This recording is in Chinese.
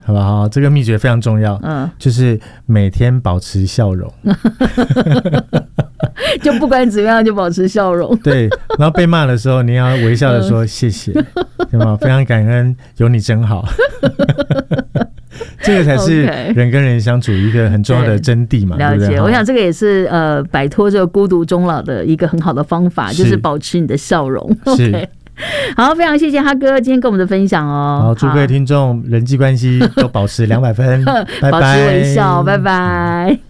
好不好？这个秘诀非常重要，就是每天保持笑容， 就不管怎么样就保持笑容。 对，然后被骂的时候，你要微笑的说谢谢，对吗？非常感恩，有你真好。这个才是人跟人相处一个很重要的真谛嘛， 了解。 对不对？ 我想这个也是摆脱这个孤独终老的一个很好的方法，就是保持你的笑容。 是。 Okay，好，非常谢谢哈哥今天跟我们的分享哦。 好，祝各位听众人际关系都保持200分，拜拜， 保持微笑，拜拜。